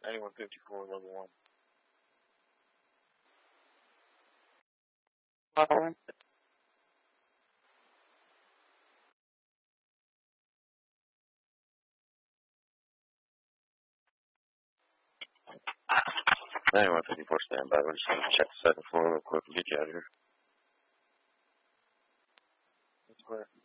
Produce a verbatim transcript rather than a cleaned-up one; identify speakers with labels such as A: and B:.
A: ninety-one fifty-four, level one.
B: Following.
A: ninety-one fifty-four, stand by. We're just going to check the second floor real quick and get you out of here. That's where.